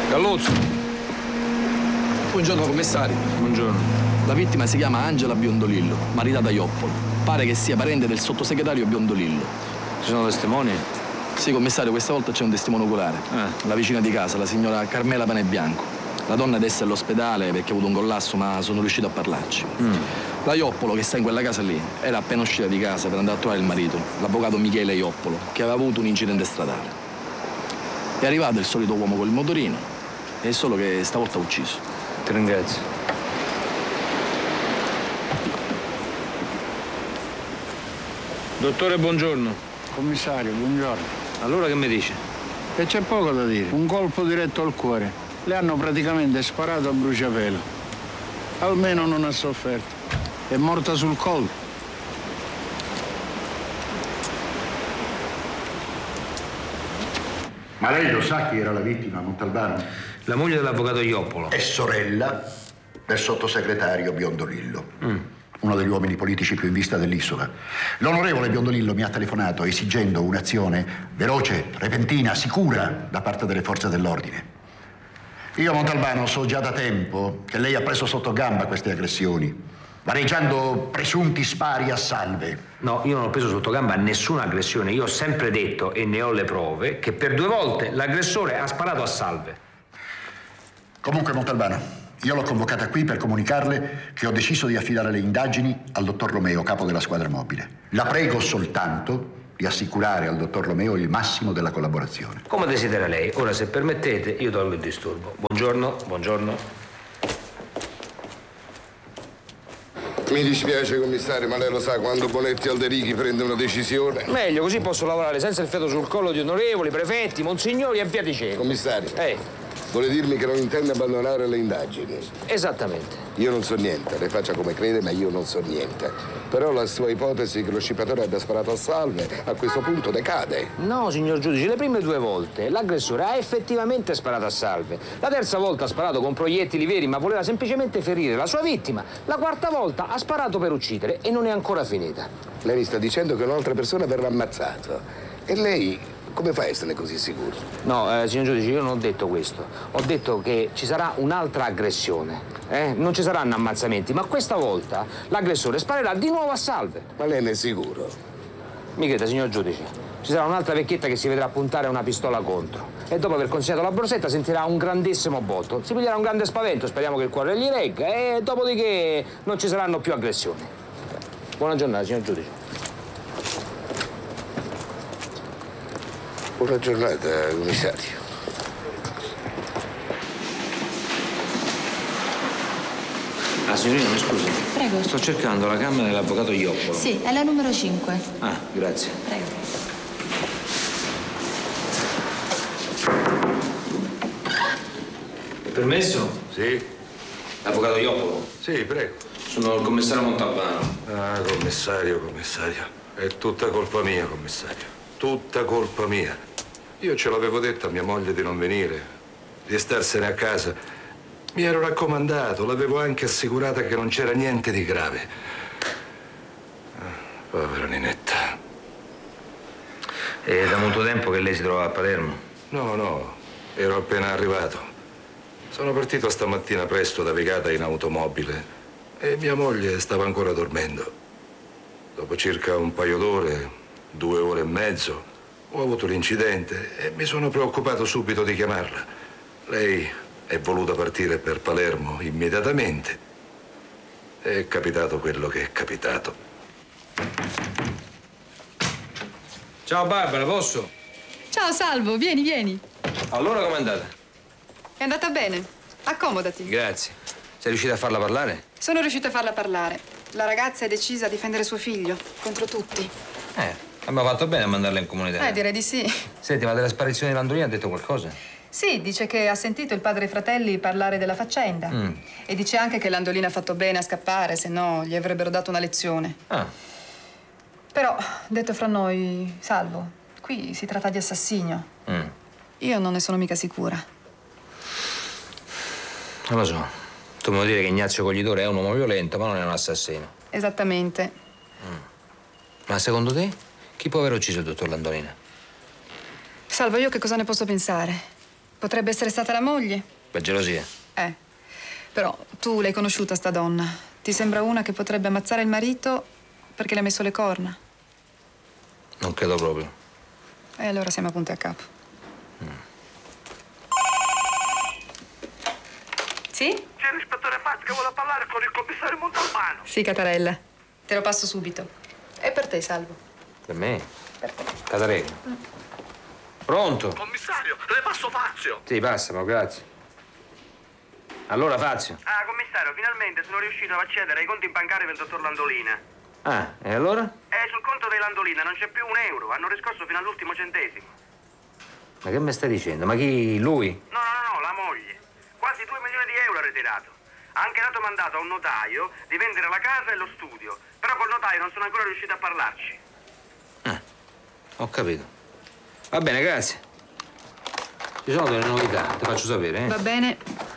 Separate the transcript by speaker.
Speaker 1: Galluzzo.
Speaker 2: Buongiorno commissario.
Speaker 1: Buongiorno.
Speaker 2: La vittima si chiama Angela Biondolillo, maritata a Ioppolo. Pare che sia parente del sottosegretario Biondolillo.
Speaker 1: Ci sono testimoni?
Speaker 2: Sì, commissario, questa volta c'è un testimone oculare. La vicina di casa, la signora Carmela Panebianco. La donna adesso è all'ospedale perché ha avuto un collasso, ma sono riuscito a parlarci. La Ioppolo, che sta in quella casa lì, era appena uscita di casa per andare a trovare il marito, l'avvocato Michele Ioppolo, che aveva avuto un incidente stradale. È arrivato il solito uomo col motorino, è solo che stavolta ha ucciso.
Speaker 1: Ti ringrazio. Dottore, buongiorno.
Speaker 3: Commissario, buongiorno.
Speaker 1: Allora che mi dice?
Speaker 3: E c'è poco da dire. Un colpo diretto al cuore. Le hanno praticamente sparato a bruciapelo. Almeno non ha sofferto. È morta sul colpo.
Speaker 4: Ma lei lo sa chi era la vittima, Montalbano?
Speaker 1: La moglie dell'avvocato Ioppolo.
Speaker 4: È sorella del sottosegretario Biondolillo. Uno degli uomini politici più in vista dell'isola. L'onorevole Biondolillo mi ha telefonato esigendo un'azione veloce, repentina, sicura da parte delle forze dell'ordine. Io, Montalbano, so già da tempo che lei ha preso sotto gamba queste aggressioni, vareggiando presunti spari a salve.
Speaker 1: No, io non ho preso sotto gamba nessuna aggressione. Io ho sempre detto, e ne ho le prove, che per 2 volte l'aggressore ha sparato a salve.
Speaker 4: Comunque, Montalbano, io l'ho convocata qui per comunicarle che ho deciso di affidare le indagini al dottor Romeo, capo della squadra mobile. La prego soltanto di assicurare al dottor Romeo il massimo della collaborazione.
Speaker 1: Come desidera lei. Ora, se permettete, io tolgo il disturbo. Buongiorno, buongiorno.
Speaker 5: Mi dispiace, commissario, ma lei lo sa, quando Bonetti Alderighi prende una decisione...
Speaker 1: Meglio, così posso lavorare senza il fiato sul collo di onorevoli, prefetti, monsignori e via dicendo.
Speaker 5: Commissario, vuole dirmi che non intende abbandonare le indagini?
Speaker 1: Esattamente.
Speaker 5: Io non so niente, lei faccia come crede, ma io non so niente. Però la sua ipotesi che lo scippatore abbia sparato a salve, a questo punto decade.
Speaker 1: No, signor giudice, le prime 2 volte l'aggressore ha effettivamente sparato a salve. La terza volta ha sparato con proiettili veri, ma voleva semplicemente ferire la sua vittima. La quarta volta ha sparato per uccidere e non è ancora finita.
Speaker 5: Lei mi sta dicendo che un'altra persona verrà ammazzato. E lei come fa a essere così sicuro?
Speaker 1: No, signor giudice, io non ho detto questo. Ho detto che ci sarà un'altra aggressione. Non ci saranno ammazzamenti, ma questa volta l'aggressore sparerà di nuovo a salve.
Speaker 5: Ma lei ne è sicuro?
Speaker 1: Mi creda, signor giudice, ci sarà un'altra vecchietta che si vedrà puntare una pistola contro e dopo aver consegnato la borsetta sentirà un grandissimo botto, si piglierà un grande spavento, speriamo che il cuore gli regga e dopodiché non ci saranno più aggressioni. Buona giornata, signor giudice.
Speaker 5: Buona giornata, commissario.
Speaker 1: Ah, signorina, mi scusi.
Speaker 6: Prego.
Speaker 1: Sto cercando la camera dell'avvocato Ioppolo.
Speaker 6: Sì, è la numero 5.
Speaker 1: Ah, grazie.
Speaker 6: Prego.
Speaker 1: Permesso?
Speaker 5: Sì?
Speaker 1: Avvocato Ioppolo?
Speaker 5: Sì, prego.
Speaker 1: Sono il commissario Montalbano.
Speaker 5: Ah, commissario. È tutta colpa mia, commissario. Tutta colpa mia. Io ce l'avevo detto a mia moglie di non venire, di starsene a casa. Mi ero raccomandato, l'avevo anche assicurata che non c'era niente di grave. Povera Ninetta.
Speaker 1: È da molto tempo che lei si trova a Palermo?
Speaker 5: No, ero appena arrivato. Sono partito stamattina presto da Vigata in automobile e mia moglie stava ancora dormendo. Dopo circa un paio d'ore, 2 ore e mezzo, ho avuto l'incidente e mi sono preoccupato subito di chiamarla. Lei è voluta partire per Palermo immediatamente. È capitato quello che è capitato.
Speaker 1: Ciao Barbara, posso?
Speaker 7: Ciao Salvo, vieni.
Speaker 1: Allora com'è andata?
Speaker 7: È andata bene. Accomodati.
Speaker 1: Grazie. Sei riuscita a farla parlare?
Speaker 7: Sono riuscita a farla parlare. La ragazza è decisa a difendere suo figlio contro tutti.
Speaker 1: Abbiamo fatto bene a mandarla in comunità.
Speaker 7: Direi di sì.
Speaker 1: Senti, ma della sparizione di Landolina ha detto qualcosa?
Speaker 7: Sì, dice che ha sentito il padre e i fratelli parlare della faccenda. E dice anche che Landolina ha fatto bene a scappare, se no gli avrebbero dato una lezione. Però, detto fra noi, Salvo, qui si tratta di assassinio. Io non ne sono mica sicura.
Speaker 1: Non lo so. Tu mi vuoi dire che Ignazio Coglitore è un uomo violento, ma non è un assassino.
Speaker 7: Esattamente.
Speaker 1: Ma secondo te, chi può aver ucciso il dottor Landolina?
Speaker 7: Salvo, io che cosa ne posso pensare? Potrebbe essere stata la moglie.
Speaker 1: Per gelosia.
Speaker 7: Però tu l'hai conosciuta, sta donna. Ti sembra una che potrebbe ammazzare il marito perché le ha messo le corna?
Speaker 1: Non credo proprio.
Speaker 7: E allora siamo a punto e a capo. Sì?
Speaker 6: C'è l'ispettore Paz che vuole parlare con il commissario Montalbano.
Speaker 7: Sì, Catarella. Te lo passo subito. E per te, Salvo.
Speaker 1: Per me? Catarella. Pronto?
Speaker 6: Commissario, le passo Fazio.
Speaker 1: Sì, passamo, grazie. Allora, Fazio.
Speaker 6: Ah, commissario, finalmente sono riuscito ad accedere ai conti bancari del dottor Landolina.
Speaker 1: Ah, e allora?
Speaker 6: Sul conto dei Landolina non c'è più un euro. Hanno riscosso fino all'ultimo centesimo.
Speaker 1: Ma che mi stai dicendo? Ma chi? Lui?
Speaker 6: No, la moglie. Quasi 2 milioni di euro ha ritirato. Ha anche dato mandato a un notaio di vendere la casa e lo studio. Però col notaio non sono ancora riuscito a parlarci.
Speaker 1: Ho capito. Va bene, grazie. Ci sono delle novità, ti faccio sapere,
Speaker 7: Va bene.